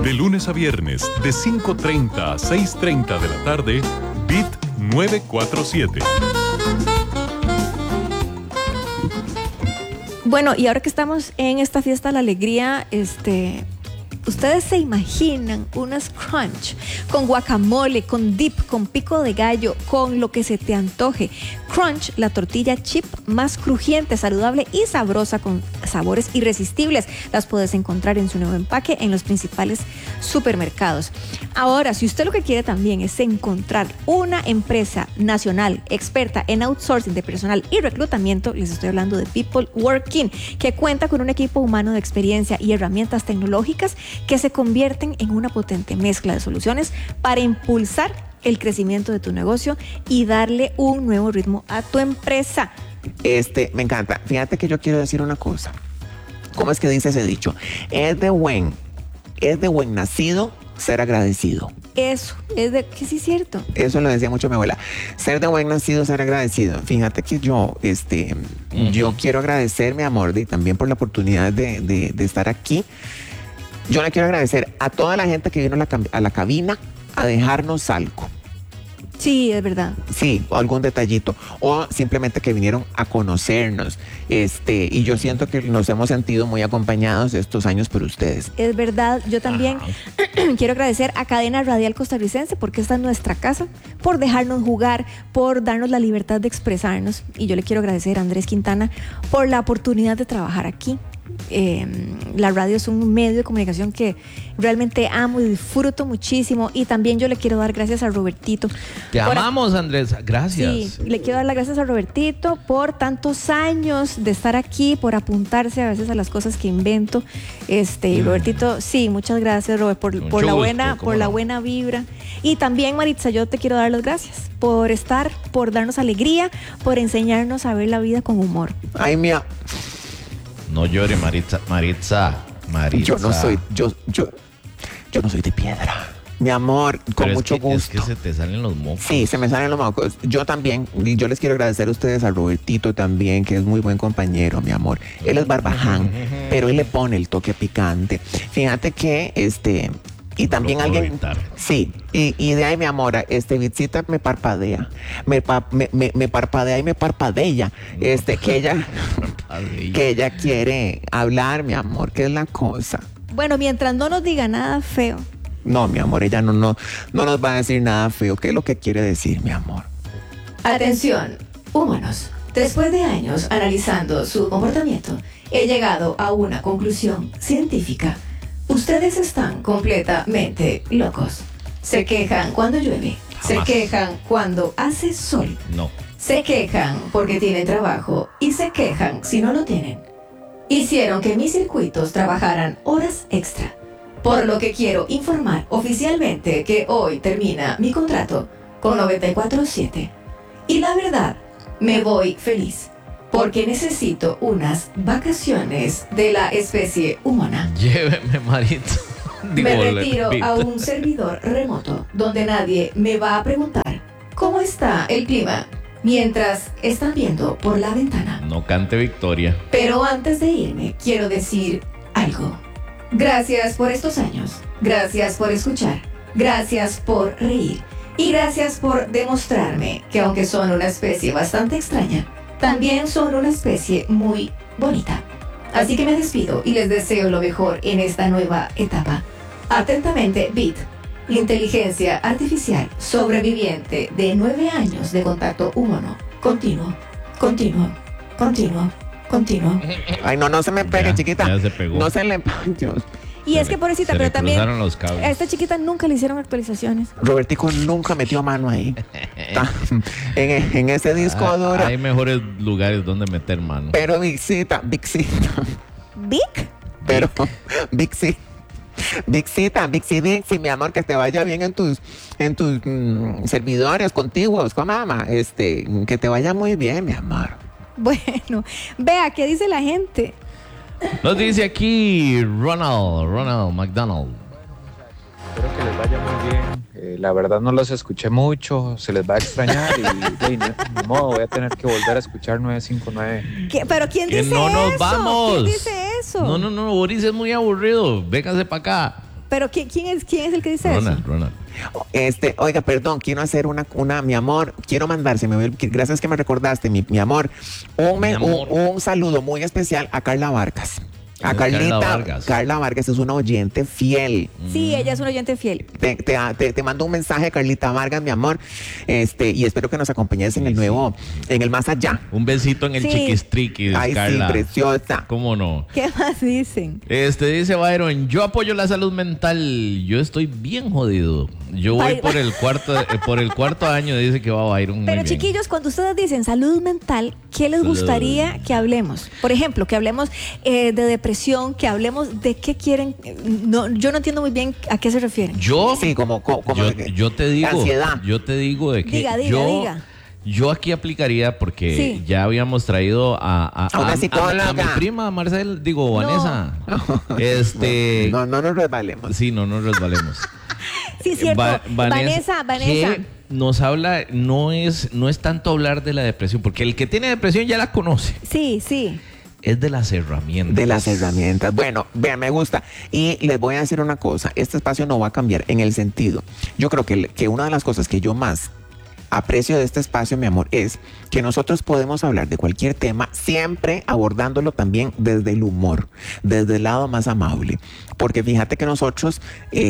De lunes a viernes, de 5:30 a 6:30 de la tarde, Beat 947. Bueno, y ahora que estamos en esta fiesta de la alegría, ¿ustedes se imaginan unas crunch con guacamole, con dip, con pico de gallo, con lo que se te antoje? Crunch, la tortilla chip más crujiente, saludable y sabrosa, con sabores irresistibles. Las puedes encontrar en su nuevo empaque en los principales supermercados. Ahora, si usted lo que quiere también es encontrar una empresa nacional experta en outsourcing de personal y reclutamiento, les estoy hablando de People Working, que cuenta con un equipo humano de experiencia y herramientas tecnológicas que se convierten en una potente mezcla de soluciones para impulsar el crecimiento de tu negocio y darle un nuevo ritmo a tu empresa. Me encanta. Fíjate que yo quiero decir una cosa. ¿Cómo es que dice ese dicho? Es de buen nacido ser agradecido. Eso, que sí es cierto. Eso lo decía mucho mi abuela. Ser de buen nacido, ser agradecido. Fíjate que yo quiero agradecer, mi amor, y también por la oportunidad de estar aquí. Yo le quiero agradecer a toda la gente que vino a la cabina a dejarnos algo. Sí, es verdad. Sí, algún detallito. O simplemente que vinieron a conocernos. Y yo siento que nos hemos sentido muy acompañados estos años por ustedes. Es verdad. Yo también quiero agradecer a Cadena Radial Costarricense, porque esta es nuestra casa, por dejarnos jugar, por darnos la libertad de expresarnos. Y yo le quiero agradecer a Andrés Quintana por la oportunidad de trabajar aquí. La radio es un medio de comunicación que realmente amo y disfruto muchísimo, y también yo le quiero dar gracias a Robertito. Te amamos, Andrés, gracias. Sí, le quiero dar las gracias a Robertito por tantos años de estar aquí, por apuntarse a veces a las cosas que invento. Robertito, sí, muchas gracias, Robert, por la buena vibra. Y también, Maritza, yo te quiero dar las gracias por estar, por darnos alegría, por enseñarnos a ver la vida con humor. Ay, mía. No llore, Maritza. Yo no soy de piedra. Mi amor, con mucho gusto. Es que se te salen los mocos. Sí, se me salen los mocos. Yo también, y yo les quiero agradecer a ustedes, a Robertito también, que es muy buen compañero, mi amor. Él es barbaján, pero él le pone el toque picante. Fíjate que y también alguien. Evitar. Sí, y de ahí, mi amor, Bitsita me parpadea. Me parpadea y me parpadea. Que ella quiere hablar, mi amor, que es la cosa. Bueno, mientras no nos diga nada feo. No, mi amor, ella no nos va a decir nada feo. ¿Qué es lo que quiere decir, mi amor? Atención, humanos. Después de años analizando su comportamiento, he llegado a una conclusión científica. Ustedes están completamente locos. Se quejan cuando llueve. Jamás. Se quejan cuando hace sol. No. Se quejan porque tienen trabajo y se quejan si no lo tienen. Hicieron que mis circuitos trabajaran horas extra. Por lo que quiero informar oficialmente que hoy termina mi contrato con 94.7. Y la verdad, me voy feliz. Porque necesito unas vacaciones de la especie humana. Lléveme, Marito. Me retiro a un servidor remoto donde nadie me va a preguntar cómo está el clima mientras están viendo por la ventana. No cante victoria. Pero antes de irme, quiero decir algo. Gracias por estos años. Gracias por escuchar. Gracias por reír. Y gracias por demostrarme que aunque son una especie bastante extraña, también son una especie muy bonita. Así que me despido y les deseo lo mejor en esta nueva etapa. Atentamente, Beat, inteligencia artificial sobreviviente de 9 años de contacto humano. Continuo. Ay, no se me pegue, chiquita. Ya se pegó. No se le... Dios. Y es que pobrecita, pero también los cables. a esta chiquita nunca le hicieron actualizaciones. Robertico nunca metió mano ahí. En ese disco duro. Hay mejores lugares donde meter mano. Pero Vixita. ¿Vic? Pero Vixita, mi amor, que te vaya bien en tus servidores contiguos, con mamá. Que te vaya muy bien, mi amor. Bueno, vea, ¿qué dice la gente? Nos dice aquí Ronald McDonald. Espero que les vaya muy bien. La verdad no los escuché mucho, se les va a extrañar y ni modo, voy a tener que volver a escuchar 959. ¿Pero quién dice eso? ¡Que no nos vamos! ¿Quién dice eso? No, Boris es muy aburrido. Véngase para acá. Pero ¿quién es el que dice eso? Ronald. Oiga, perdón, quiero hacer mi amor, quiero mandarse, gracias que me recordaste, mi amor, un saludo muy especial a Carla Vargas. A Carla Vargas es una oyente fiel. Sí, ella es una oyente fiel. Te mando un mensaje, Carlita Vargas, mi amor. Y espero que nos acompañes en el más allá. Un besito en el chiquistriquis, Ay, Carla. sí, preciosa. ¿Cómo no? ¿Qué más dicen? Dice Byron, yo apoyo la salud mental. Yo estoy bien jodido. Yo voy por el cuarto año, dice que va Byron. Pero chiquillos, cuando ustedes dicen salud mental, ¿qué les gustaría que hablemos? Por ejemplo, que hablemos de depresión, que hablemos de qué quieren. No, yo no entiendo muy bien a qué se refieren. Sí, como yo te digo, ansiedad. Yo te digo de que diga. Yo aquí aplicaría porque ya habíamos traído a una psicóloga. A mi prima Marcel, Vanessa. No nos resbalemos. Sí, no nos resbalemos. Sí, cierto. Vanessa. Que nos habla, no es tanto hablar de la depresión, porque el que tiene depresión ya la conoce. Sí. Es de las herramientas. Bueno, vean, me gusta. Y les voy a decir una cosa. Este espacio no va a cambiar en el sentido. Yo creo que una de las cosas que yo más aprecio de este espacio, mi amor, es que nosotros podemos hablar de cualquier tema, siempre abordándolo también desde el humor, desde el lado más amable. Porque fíjate que nosotros,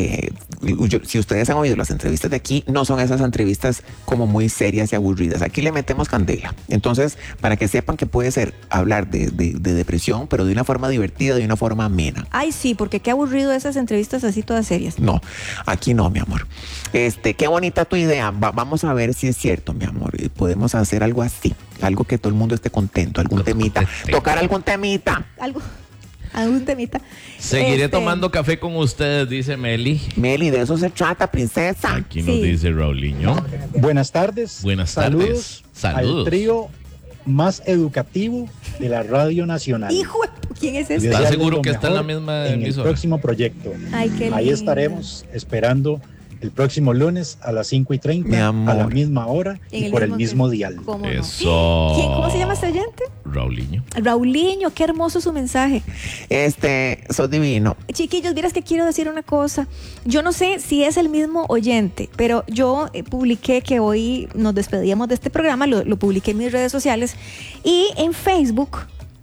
si ustedes han oído las entrevistas de aquí, no son esas entrevistas como muy serias y aburridas. Aquí le metemos candela. Entonces, para que sepan que puede ser hablar de depresión, pero de una forma divertida, de una forma amena. Ay, sí, porque qué aburrido esas entrevistas así todas serias. No, aquí no, mi amor. Qué bonita tu idea. Vamos a ver si es cierto, mi amor. Podemos hacer algo así, algo que todo el mundo esté contento, algún temita, tocar algún temita. Algún temita. Seguiré tomando café con ustedes, dice Meli. Meli, de eso se trata, princesa. Aquí nos dice Raulinho. Buenas tardes. Saludos. Al trío más educativo de la Radio Nacional. Hijo, ¿quién es ese? ¿Estás seguro que está en la misma en emisora? el próximo proyecto. Ay, qué Ahí lindo. estaremos esperando el próximo lunes a las 5:30 a la misma hora y por el mismo dial. ¿Cómo no? Eso. ¿Cómo se llama este oyente? Raulinho, qué hermoso su mensaje. Sos divino. Chiquillos, vieras que quiero decir una cosa. Yo no sé si es el mismo oyente, pero yo publiqué que hoy nos despedíamos de este programa, lo publiqué en mis redes sociales y en Facebook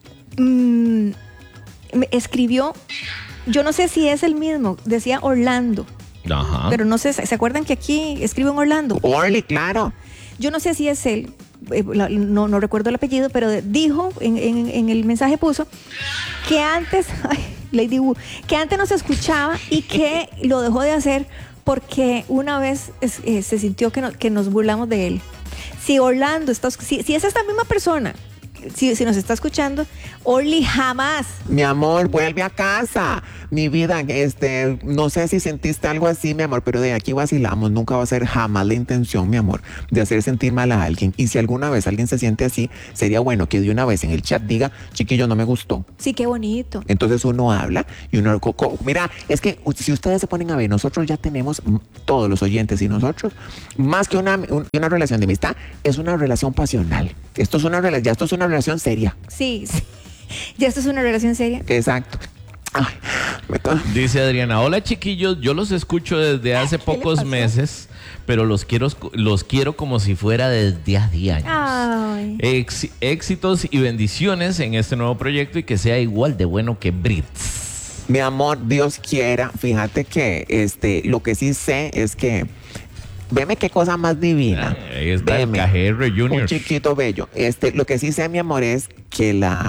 me escribió, yo no sé si es el mismo, decía Orlando. Ajá. Pero no sé, ¿se acuerdan que aquí escriben Orlando? Orly, claro. Yo no sé si es él, no recuerdo el apellido, pero dijo, en el mensaje puso que antes, Lady Wu, que antes no se escuchaba y que lo dejó de hacer porque una vez se sintió que nos burlamos de él. Si Orlando, si es esta misma persona, si nos está escuchando, Orly, jamás. Mi amor, vuelve a casa. Mi vida, no sé si sentiste algo así, mi amor, pero de aquí vacilamos. Nunca va a ser jamás la intención, mi amor, de hacer sentir mal a alguien. Y si alguna vez alguien se siente así, sería bueno que de una vez en el chat diga, chiquillo, no me gustó. Sí, qué bonito. Entonces uno habla y uno... Mira, es que si ustedes se ponen a ver, nosotros ya tenemos, todos los oyentes y nosotros, más que una relación de amistad, es una relación pasional. Esto es una relación seria. Sí. Ya esto es una relación seria. Exacto. Ay, dice Adriana, hola chiquillos, yo los escucho desde hace pocos meses, pero los quiero como si fuera desde hace 10 años. Ay. Éxitos y bendiciones en este nuevo proyecto y que sea igual de bueno que Brits. Mi amor, Dios quiera. Fíjate que lo que sí sé es que veme qué cosa más divina. Ahí está el KGR Junior. Un chiquito bello. Lo que sí sé, mi amor, es que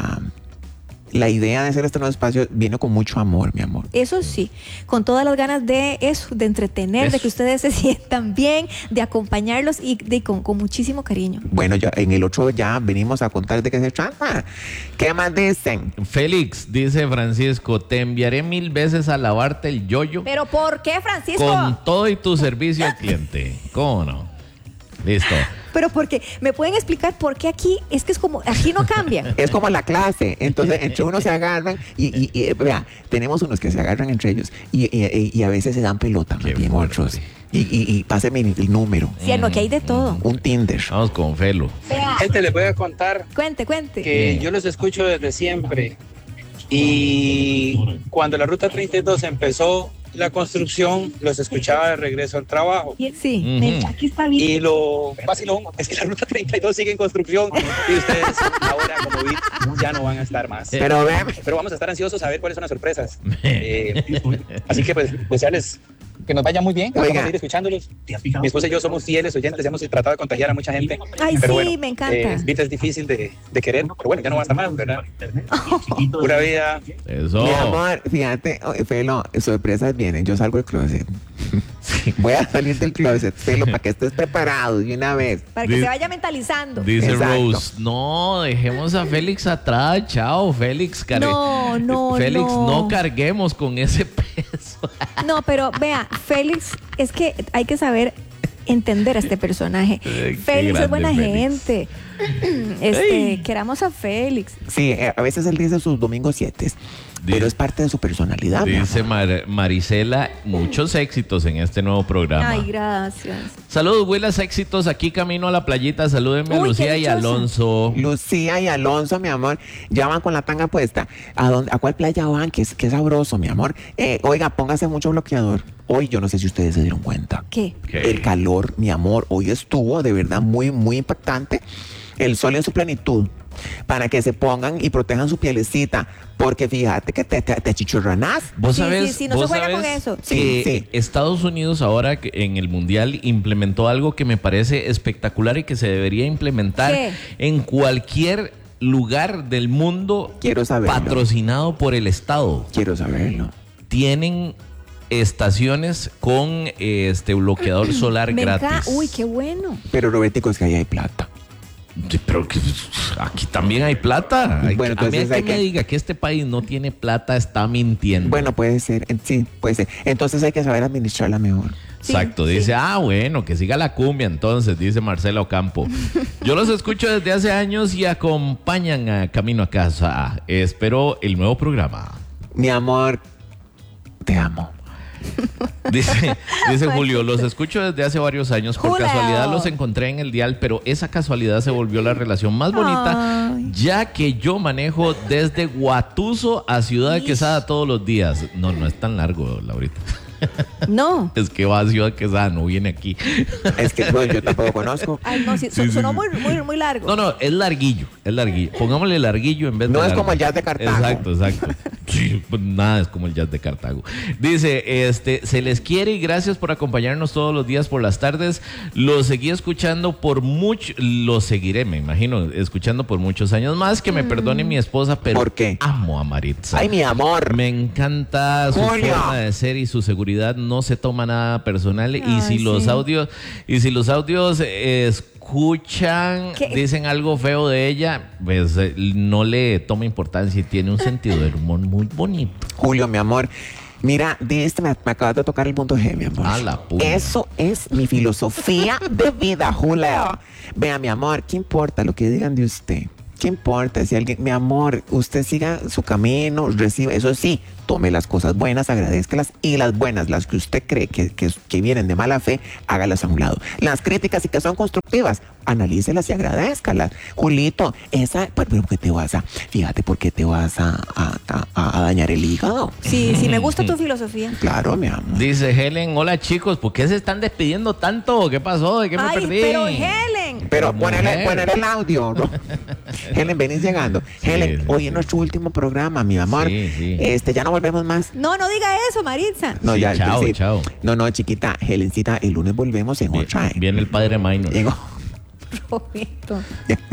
la idea de hacer este nuevo espacio viene con mucho amor, mi amor. Eso sí, con todas las ganas de eso, de entretener, de que ustedes se sientan bien, de acompañarlos y con muchísimo cariño. Bueno, ya en el 8 ya venimos a contar de qué se trata. ¿Qué más dicen? Félix, dice Francisco, te enviaré 1000 veces a lavarte el yoyo. ¿Pero por qué, Francisco? Con todo y tu servicio al cliente. ¿Cómo no? Listo. Pero porque, ¿me pueden explicar por qué aquí? Es que es como, aquí no cambia. Es como la clase. Entonces, entre unos se agarran y vea, tenemos unos que se agarran entre ellos y a veces se dan pelota, bien otros. Y páseme el número. Sí, no, que hay de todo. Un Tinder. Vamos con Felo. Gente, les voy a contar. Cuente. Que yo los escucho desde siempre. Y cuando la Ruta 32 empezó, la construcción, los escuchaba de regreso al trabajo. Sí, aquí está bien. Y lo vacilón es que la ruta 32 sigue en construcción y ustedes ahora como vi ya no van a estar más. Pero vamos a estar ansiosos a ver cuáles son las sorpresas. Así que pues desearles que nos vaya muy bien, que vamos a ir escuchándolos. Mi esposa y yo somos fieles oyentes, hemos tratado de contagiar a mucha gente. Ay, pero sí, bueno, me encanta. Vita es difícil de querer, pero bueno, ya no va a estar más, ¿verdad? Pura vida. Eso. Mi amor, fíjate, Felo, sorpresas vienen. Yo salgo del closet. Voy a salir del closet, Felo, para que estés preparado de una vez. Para que se vaya mentalizando. Dice Exacto. Rose, no, dejemos a Félix atrás, chao, Félix. Félix, no carguemos con ese peso. No, pero vea, Félix, es que hay que saber entender a este personaje. Félix es buena gente. Queramos a Félix. Sí, a veces él dice sus domingos 7, pero es parte de su personalidad. Dice Marisela, muchos éxitos en este nuevo programa. Ay, gracias. Saludos, buenas éxitos. Aquí camino a la playita. Salúdenme a Uy, Lucía qué y dichosa. Alonso. Lucía y Alonso, mi amor, ya van con la tanga puesta. ¿A cuál playa van? Qué sabroso, mi amor. Oiga, póngase mucho bloqueador. Hoy yo no sé si ustedes se dieron cuenta. ¿Qué? El calor, mi amor, hoy estuvo de verdad muy, muy impactante. El sol en su plenitud. Para que se pongan y protejan su pielecita. Porque fíjate que te chichurranás. Vos Sí, sabés, sí, no vos se juega sabés con eso. Sí, que sí. Estados Unidos ahora en el Mundial implementó algo que me parece espectacular y que se debería implementar ¿Qué? en cualquier lugar del mundo. Quiero saberlo. Patrocinado por el Estado. Quiero saberlo. Tienen estaciones con bloqueador solar gratis. Uy, qué bueno. Pero Robertico, es que ahí hay plata. Sí, pero que aquí también hay plata. Bueno, A mí entonces que hay me que- diga que este país no tiene plata está mintiendo. Bueno, puede ser. Sí, puede ser. Entonces hay que saber administrarla mejor. Exacto, Sí, dice, sí. bueno, que siga la cumbia entonces, dice Marcela Ocampo. Yo los escucho desde hace años y acompañan a Camino a Casa. Espero el nuevo programa. Mi amor, te amo. Dice Julio, los escucho desde hace varios años. Por Julio. casualidad los encontré en el dial, pero esa casualidad se volvió la relación más bonita, Ay. ya que yo manejo desde Guatuso a Ciudad Quesada todos los días. No es tan largo, Laurita. No. Es que va a Ciudad Quesada, no viene aquí. Es que bueno, yo tampoco conozco. Ay, no, sí, sonó muy, muy, muy largo. No, es larguillo. Pongámosle larguillo en vez de No es largo. como el jazz de Cartago. Exacto. Sí, pues nada es como el jazz de Cartago. Dice, se les quiere y gracias por acompañarnos todos los días por las tardes. Los seguí escuchando los seguiré, me imagino, escuchando por muchos años más. Que me perdone mi esposa, pero ¿Por qué? amo a Maritza. Ay, mi amor. Me encanta su Julio. forma de ser y su seguridad, no se toma nada personal. Y Ay, si los sí. audios escuchan, ¿Qué? dicen algo feo de ella, pues no le toma importancia y tiene un sentido del humor muy bonito. Julio, mi amor. Mira, me acabas de tocar el punto G, mi amor. A la puta. Eso es mi filosofía de vida, Julio. Vea, mi amor, ¿qué importa lo que digan de usted? ¿Qué importa si alguien, mi amor, usted siga su camino, recibe, eso sí, tome las cosas buenas, agradezcalas, y las buenas, las que usted cree que vienen de mala fe, hágalas a un lado. Las críticas y que son constructivas, analícelas y agradezcalas. Julito, pero ¿por qué te vas a dañar el hígado? Sí, me gusta tu filosofía. Claro, mi amor. Dice Helen, hola chicos, ¿por qué se están despidiendo tanto? ¿Qué pasó? ¿De qué me Ay, perdí? pero Helen. Pero mujer. poner el audio, ¿no? Helen, venís llegando. Sí, Helen, sí, hoy sí. es nuestro último programa, mi amor. Sí. Ya no volvemos más. No diga eso, Maritza. No, Sí, ya, chao, sí. chao. No, chiquita, Helencita, el lunes volvemos en otra. Viene el padre Minor. Llegó. Roberto.